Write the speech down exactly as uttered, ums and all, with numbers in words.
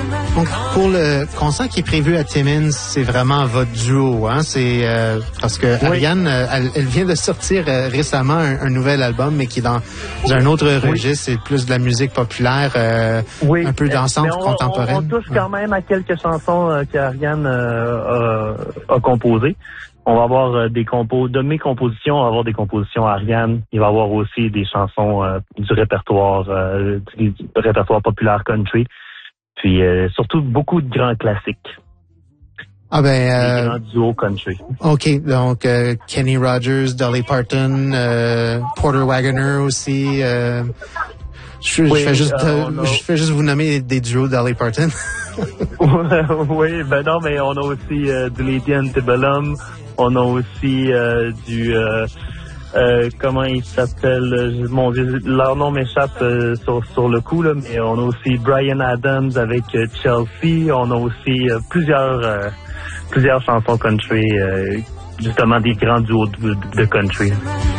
Donc, pour le concert qui est prévu à Timmins, c'est vraiment votre duo, hein? C'est euh, parce que oui. Ariane, elle, elle vient de sortir euh, récemment un, un nouvel album, mais qui est dans, dans un autre oui. registre, c'est plus de la musique populaire, euh, oui. un peu dansante, on, contemporaine. On, on touche quand même à quelques chansons euh, qu'Ariane euh, a, a composées. On va avoir euh, des compos de mes compositions, on va avoir des compositions Ariane. Il va y avoir aussi des chansons euh, du répertoire, euh, du, du répertoire populaire country. Puis euh, surtout beaucoup de grands classiques. Ah ben euh, des grands duos country. OK, donc euh, Kenny Rogers, Dolly Parton, euh, Porter Wagoner aussi. Euh, je, oui, je, fais juste, euh, a... je fais juste vous nommer des duos Dolly Parton. Oui, ben non, mais on a aussi euh, du Lady Antebellum. On a aussi euh, du... Euh, Euh, comment il s'appelle, mon Dieu, leur nom m'échappe euh, sur, sur le coup, là, mais on a aussi Bryan Adams avec euh, Chelsea, on a aussi euh, plusieurs euh, plusieurs chansons country, euh, justement des grands duos de, de country.